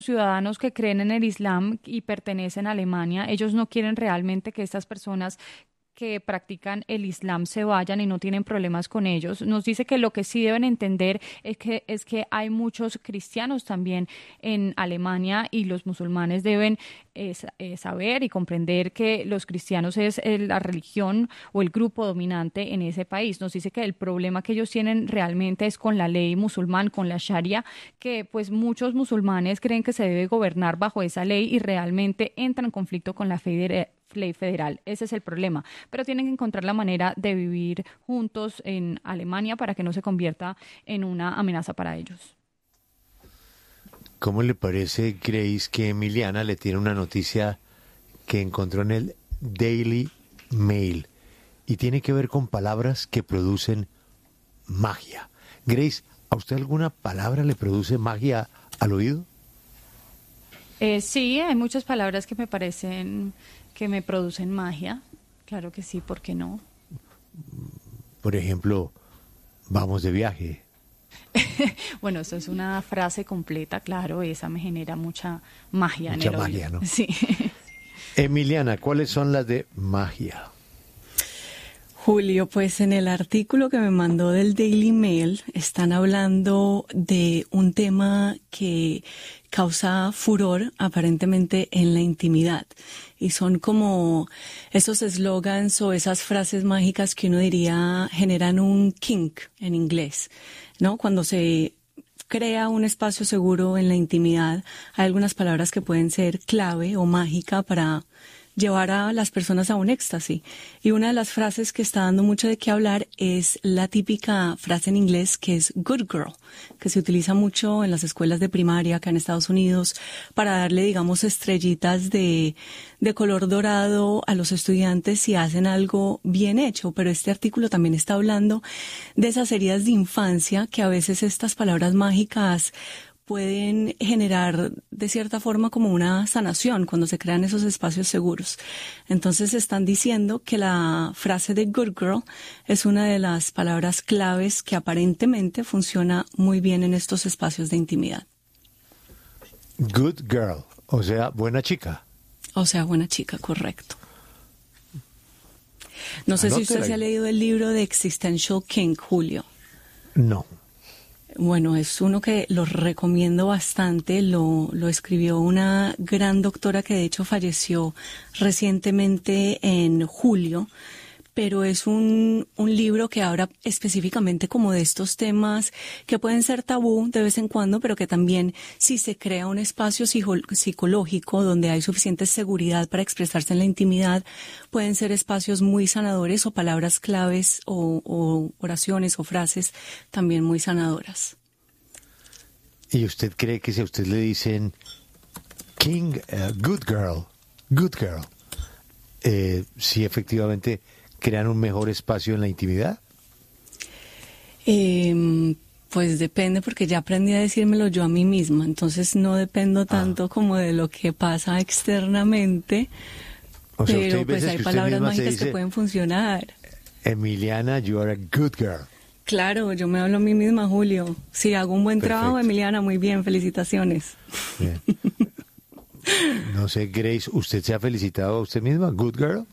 ciudadanos que creen en el Islam y pertenecen a Alemania, ellos no quieren realmente que estas personas que practican el Islam se vayan y no tienen problemas con ellos. Nos dice que lo que sí deben entender es que hay muchos cristianos también en Alemania y los musulmanes deben saber y comprender que los cristianos es la religión o el grupo dominante en ese país. Nos dice que el problema que ellos tienen realmente es con la ley musulmán, con la Sharia, que pues muchos musulmanes creen que se debe gobernar bajo esa ley y realmente entra en conflicto con la ley federal. Ese es el problema. Pero tienen que encontrar la manera de vivir juntos en Alemania para que no se convierta en una amenaza para ellos. ¿Cómo le parece, Grace, que Emiliana le tiene una noticia que encontró en el Daily Mail y tiene que ver con palabras que producen magia? Grace, ¿a usted alguna palabra le produce magia al oído? Sí, hay muchas palabras que me parecen que me producen magia. Claro que sí, ¿por qué no? Por ejemplo, vamos de viaje. Bueno, eso es una frase completa, claro, esa me genera mucha magia en Mucha el magia, oído. ¿no? Sí. Emiliana, ¿cuáles son las de magia? Julio, pues en el artículo que me mandó del Daily Mail están hablando de un tema que causa furor aparentemente en la intimidad y son como esos eslogans o esas frases mágicas que uno diría generan un kink en inglés, ¿no? Cuando se crea un espacio seguro en la intimidad, hay algunas palabras que pueden ser clave o mágica para llevar a las personas a un éxtasis. Y una de las frases que está dando mucho de qué hablar es la típica frase en inglés que es good girl, que se utiliza mucho en las escuelas de primaria acá en Estados Unidos para darle, digamos, estrellitas de color dorado a los estudiantes si hacen algo bien hecho. Pero este artículo también está hablando de esas heridas de infancia que a veces estas palabras mágicas pueden generar de cierta forma como una sanación cuando se crean esos espacios seguros. Entonces están diciendo que la frase de good girl es una de las palabras claves que aparentemente funciona muy bien en estos espacios de intimidad. Good girl, o sea, buena chica. O sea, buena chica, correcto. No sé si usted Anótela se ha ahí. leído el libro de Existential King, Julio. No. Bueno, es uno que lo recomiendo bastante, lo escribió una gran doctora que de hecho falleció recientemente en julio, pero es un libro que habla específicamente como de estos temas que pueden ser tabú de vez en cuando, pero que también si se crea un espacio psicológico donde hay suficiente seguridad para expresarse en la intimidad, pueden ser espacios muy sanadores o palabras claves o oraciones o frases también muy sanadoras. ¿Y usted cree que si a usted le dicen King, good girl, si efectivamente crean un mejor espacio en la intimidad? Pues depende, porque ya aprendí a decírmelo yo a mí misma, entonces no dependo tanto como de lo que pasa externamente, O sea, usted hay pero pues veces hay que usted palabras misma se mágicas que dice, pueden funcionar. Emiliana, you are a good girl. Claro, yo me hablo a mí misma, Julio. Si hago un buen trabajo, Perfecto. Emiliana, muy bien, felicitaciones. Bien. No sé, Grace, ¿usted se ha felicitado a usted misma? Good girl.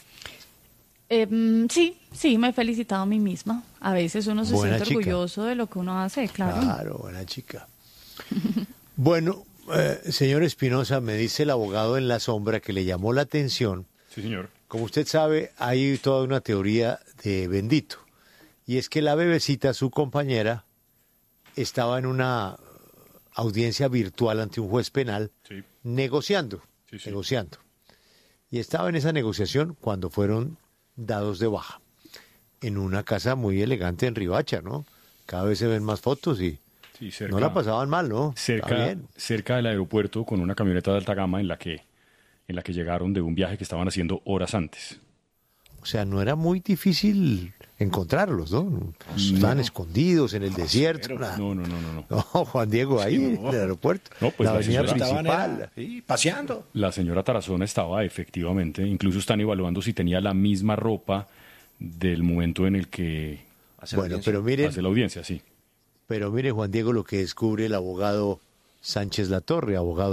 Sí, me he felicitado a mí misma. A veces uno se Buena siente chica. orgulloso de lo que uno hace, claro. Claro, buena chica. Bueno, señor Espinosa, me dice el abogado en la sombra que le llamó la atención. Sí, señor. Como usted sabe, hay toda una teoría de Bendito. Y es que la bebecita, su compañera, estaba en una audiencia virtual ante un juez penal Sí. negociando. Sí, sí. Negociando. Y estaba en esa negociación cuando fueron dados de baja en una casa muy elegante en Riohacha, ¿no? Cada vez se ven más fotos y Sí, cerca, no la pasaban mal, ¿no? Está bien. cerca del aeropuerto con una camioneta de alta gama en la que llegaron de un viaje que estaban haciendo horas antes. O sea, no era muy difícil encontrarlos, ¿no? Estaban escondidos en el desierto. Nada. No. No, Juan Diego, ahí en el aeropuerto, No, pues la la avenida señora principal. Sí, paseando. La señora Tarazona estaba efectivamente, incluso están evaluando si tenía la misma ropa del momento en el que Hace la Bueno, audiencia. pero miren, hace la audiencia, sí. Juan Diego, lo que descubre el abogado Sánchez Latorre, abogado